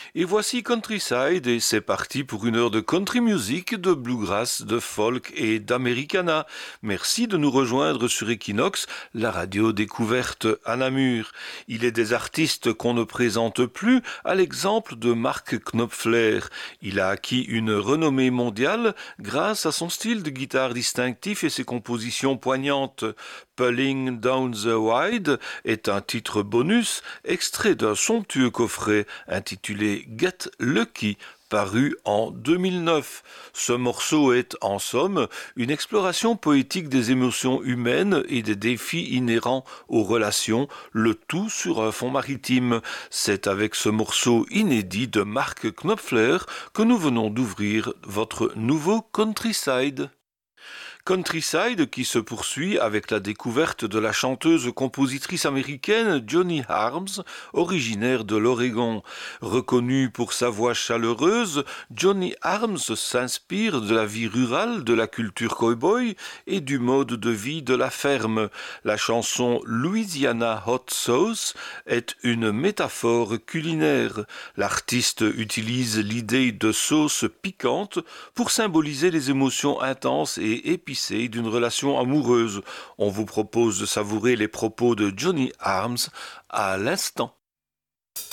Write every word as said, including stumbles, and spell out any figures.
Et voici Countryside et c'est parti pour une heure de country music, de bluegrass, de folk et d'americana. Merci de nous rejoindre sur Equinox, la radio découverte à Namur. Il est des artistes qu'on ne présente plus, à l'exemple de Mark Knopfler. Il a acquis une renommée mondiale grâce à son style de guitare distinctif et ses compositions poignantes. Pulling Down the Wide est un titre bonus extrait d'un somptueux coffret intitulé Get Lucky, paru en deux mille neuf. Ce morceau est, en somme, une exploration poétique des émotions humaines et des défis inhérents aux relations, le tout sur un fond maritime. C'est avec ce morceau inédit de Mark Knopfler que nous venons d'ouvrir votre nouveau Countryside. Countryside qui se poursuit avec la découverte de la chanteuse-compositrice américaine Johnny Arms, originaire de l'Oregon. Reconnue pour sa voix chaleureuse, Johnny Arms s'inspire de la vie rurale, de la culture cow-boy et du mode de vie de la ferme. La chanson Louisiana Hot Sauce est une métaphore culinaire. L'artiste utilise l'idée de sauce piquante pour symboliser les émotions intenses et épicées d'une relation amoureuse. On vous propose de savourer les propos de Johnny Arms à l'instant.